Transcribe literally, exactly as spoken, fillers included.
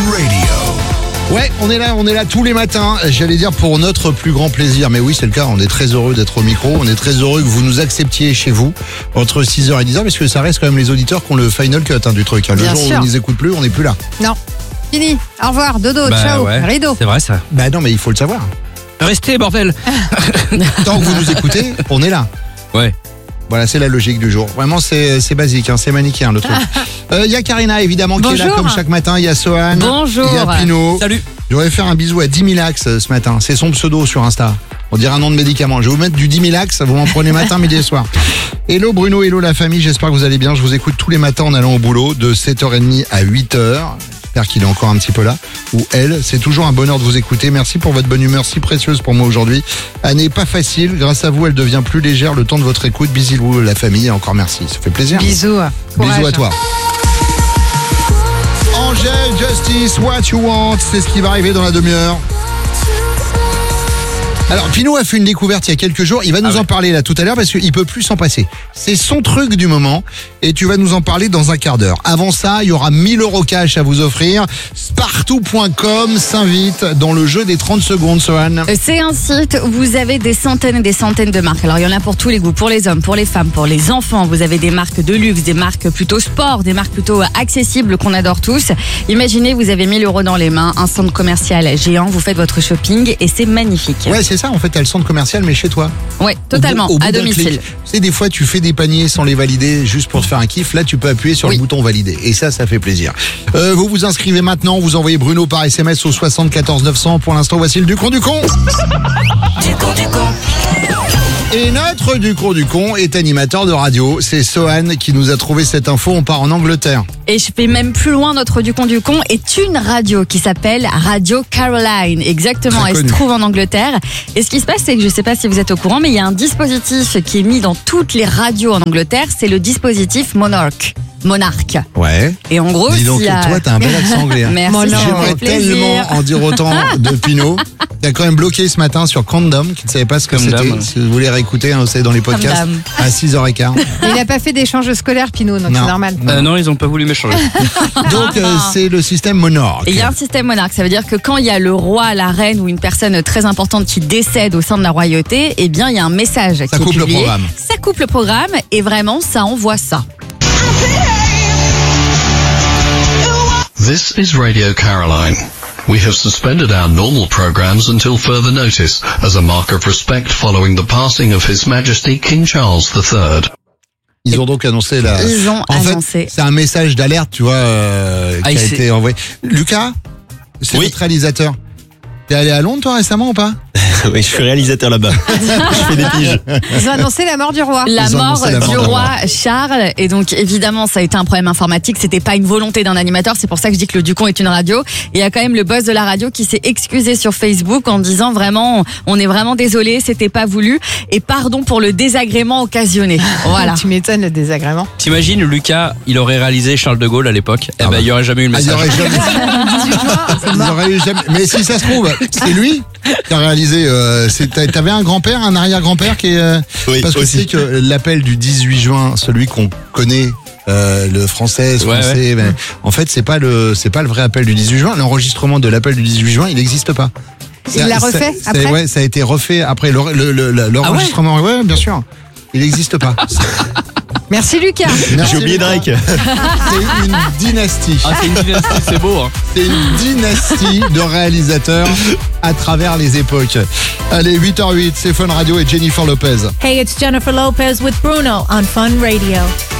Radio. Ouais, on est là, on est là tous les matins, j'allais dire pour notre plus grand plaisir, mais oui c'est le cas, on est très heureux d'être au micro, on est très heureux que vous nous acceptiez chez vous entre six heures et dix heures, parce que ça reste quand même les auditeurs qui ont le final cut hein, du truc, hein. Le Bien jour sûr. où on les écoute plus, on n'est plus là. Non. Fini. Au revoir. Dodo. Bah ciao. ouais, Rideau. C'est vrai ça. Bah non mais il faut le savoir, Restez bordel. tant que vous nous écoutez, on est là. Ouais. Voilà, c'est la logique du jour. Vraiment, c'est c'est basique, hein, c'est manichéen le truc. Il euh, y a Karina évidemment qui est là Bonjour. comme chaque matin, il y a Sohan, Bonjour. il y a Pino. Salut. Je voudrais faire un bisou à Dimilax euh, ce matin, c'est son pseudo sur Insta. On dirait un nom de médicament. Je vais vous mettre du Dimilax, vous m'en prenez matin, midi et soir. Hello Bruno, hello la famille, j'espère que vous allez bien. Je vous écoute tous les matins en allant au boulot de sept heures trente à huit heures. J'espère qu'il est encore un petit peu là. Ou elle, c'est toujours un bonheur de vous écouter. Merci pour votre bonne humeur si précieuse pour moi aujourd'hui. Année pas facile, grâce à vous elle devient plus légère le temps de votre écoute. Bisous la famille et encore merci, ça fait plaisir. Bisous. Courage. Bisous à toi. Angèle, Justice, What You Want, c'est ce qui va arriver dans la demi-heure. Alors, Pino a fait une découverte il y a quelques jours. Il va nous Ah ouais. en parler là tout à l'heure parce qu'il peut plus s'en passer. C'est son truc du moment et tu vas nous en parler dans un quart d'heure. Avant ça, il y aura mille euros cash à vous offrir. Spartou point com s'invite dans le jeu des trente secondes, Sohan. C'est un site où vous avez des centaines et des centaines de marques. Alors il y en a pour tous les goûts, pour les hommes, pour les femmes, pour les enfants. Vous avez des marques de luxe, des marques plutôt sport, des marques plutôt accessibles qu'on adore tous. Imaginez, vous avez mille euros dans les mains, un centre commercial géant, vous faites votre shopping et c'est magnifique. Ouais, c'est ça. En fait, t'as le centre commercial, mais chez toi. Ouais, totalement, Au bout- au bout à d'un domicile. clic. Tu sais, des fois, tu fais des paniers sans les valider juste pour te faire un kiff. Là, tu peux appuyer sur Oui. le bouton valider. Et ça, ça fait plaisir. Euh, vous vous inscrivez maintenant. Vous envoyez Bruno par S M S au soixante-quatorze neuf cents. Pour l'instant, voici le Ducron du con. Et notre Ducron du con est animateur de radio. C'est Sohan qui nous a trouvé cette info. On part en Angleterre. Et je vais même plus loin, notre du con du con est une radio qui s'appelle Radio Caroline. Exactement, Très elle se connue. trouve en Angleterre. Et ce qui se passe, c'est que je sais pas si vous êtes au courant, mais il y a un dispositif qui est mis dans toutes les radios en Angleterre, c'est le dispositif Monarch. Monarch. Ouais. Et en gros, Dis donc, s'il y a- toi, t'as un bel accent anglais. hein. Merci, ça me J'aimerais fait plaisir. tellement en dire autant de Pino. Qui a quand même bloqué ce matin sur Condom, qui ne savait pas ce que Condom. c'était. Si vous voulez réécouter, hein, vous savez, dans les podcasts, Condom. à six heures quinze. Il n'a pas fait d'échange scolaire, Pinot, donc Non. c'est normal. Euh, non, ils ont pas voulu m'échanger. Donc, euh, c'est le système Monarch. Et il y a un système monarque, ça veut dire que quand il y a le roi, la reine ou une personne très importante qui décède au sein de la royauté, eh bien il y a un message qui Ça est coupe le publié. programme. Ça coupe le programme et vraiment ça envoie ça. This is Radio Caroline. We have suspended our normal programs until further notice as a mark of respect following the passing of His Majesty King Charles the third. Ils ont donc annoncé la. Ils ont en annoncé. fait, c'est un message d'alerte, tu vois, euh, Ah, qui a il s'est- été envoyé. Lucas, c'est Oui. notre réalisateur. T'es allé à Londres, toi, récemment ou pas? Oui, je suis réalisateur là-bas. Je fais des piges. Ils ont annoncé la mort du roi. La Ils ont mort annoncé la mort du d'un roi roi. Charles, et donc évidemment ça a été un problème informatique, c'était pas une volonté d'un animateur, c'est pour ça que je dis que le Ducon est une radio. Et il y a quand même le boss de la radio qui s'est excusé sur Facebook en disant vraiment, on est vraiment désolé, c'était pas voulu, et pardon pour le désagrément occasionné. Voilà. Tu m'étonnes le désagrément. T'imagines, Lucas, il aurait réalisé Charles de Gaulle à l'époque. Eh Ah ben, bah. il y aurait jamais eu le Ah, il y message. aurait jamais. Ils auraient eu jamais. Mais si ça se trouve, c'est lui qui a réalisé. Euh, c'est- T'avais un grand-père, un arrière-grand-père qui est. euh, Oui, parce que aussi. c'est que l'appel du dix-huit juin, celui qu'on connaît. Euh, le français, Ouais, français, mais en fait c'est pas le c'est pas le vrai appel du dix-huit juin. L'enregistrement de l'appel du dixhuit juin, il n'existe pas. Il Ça- l'a ça- refait ça- après Ouais, ça a été refait après le- le- le- le- l'enregistrement. ouais, bien sûr. Il n'existe pas. Merci Lucas. Merci, J'ai oublié Lucas. Drake. C'est une dynastie. Ah, c'est une dynastie, c'est beau. Hein. C'est une dynastie de réalisateurs à travers les époques. Allez, huit heures huit, c'est Fun Radio et Jennifer Lopez. Hey, it's Jennifer Lopez with Bruno on Fun Radio.